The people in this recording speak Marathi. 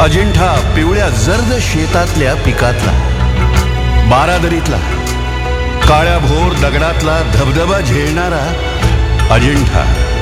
अजिंठा पिवळ्या जर्द शेतातल्या पिकातला, बारादरीतला, काळ्या भोर दगडातला धबधबा झेलणारा अजिंठा.